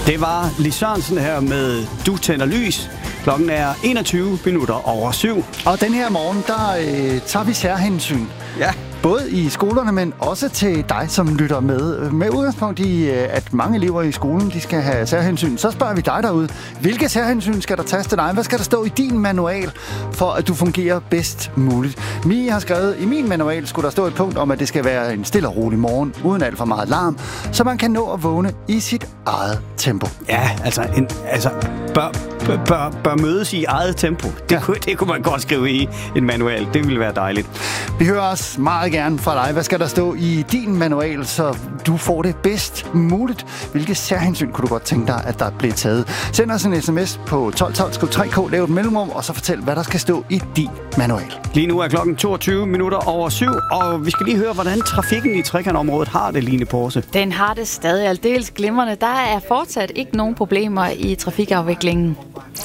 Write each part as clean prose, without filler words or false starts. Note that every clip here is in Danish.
Det var Lis Sørensen her med Du tænder lys. Klokken er 7:21. Og den her morgen, der tager vi særhensyn. Ja. Både i skolerne, men også til dig, som lytter med. Med udgangspunkt i, at mange elever i skolen, de skal have særhensyn. Så spørger vi dig derude, hvilke særhensyn skal der tages til dig? Hvad skal der stå i din manual, for at du fungerer bedst muligt? Mie har skrevet, i min manual skulle der stå et punkt om, at det skal være en stille og rolig morgen, uden alt for meget larm, så man kan nå at vågne i sit eget tempo. Ja, bør mødes i eget tempo. Det kunne man godt skrive i en manual. Det ville være dejligt. Vi hører også meget gerne fra dig. Hvad skal der stå i din manual, så du får det bedst muligt? Hvilke særhensyn kunne du godt tænke dig, at der bliver taget? Send os en sms på 1212, skriv 3K, lav et mellemrum, og så fortæl, hvad der skal stå i din manual. Lige nu er klokken 7:22, og vi skal lige høre, hvordan trafikken i Trekantområdet har det, Line Porse. Den har det stadig aldeles glimrende. Der er fortsat ikke nogen problemer i trafikafviklingen.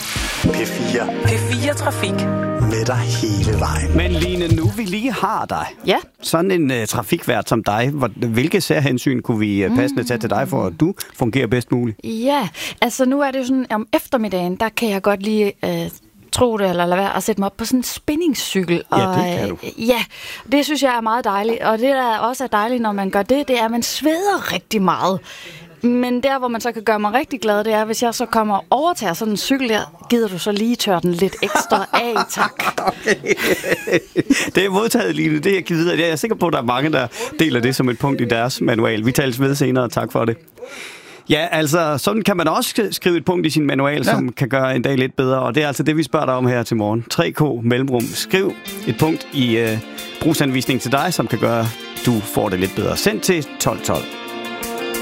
P4 Trafik. Med dig hele vejen. Men Line, nu vi lige har dig. Ja. Sådan en trafikvært som dig, hvilke særhensyn kunne vi passende tage til dig, for at du fungerer bedst muligt? Ja, altså nu er det jo sådan, om eftermiddagen, der kan jeg godt lige tro det, eller lade være at sætte mig op på sådan en spændingscykel. Ja, det kan du. Ja, det synes jeg er meget dejligt. Og det, der også er dejligt, når man gør det, det er, at man sveder rigtig meget. Men der, hvor man så kan gøre mig rigtig glad, det er, hvis jeg så kommer og overtager sådan en cykel der, gider du så lige tørre den lidt ekstra af, tak. Okay. Det er modtaget, Line. Det er jeg givet videre. Jeg er sikker på, at der er mange, der deler det som et punkt i deres manual. Vi tales ved senere. Tak for det. Ja, altså, sådan kan man også skrive et punkt i sin manual, som kan gøre en dag lidt bedre. Og det er altså det, vi spørger dig om her til morgen. 3K mellemrum. Skriv et punkt i brugsanvisningen til dig, som kan gøre, at du får det lidt bedre. Send til 1212.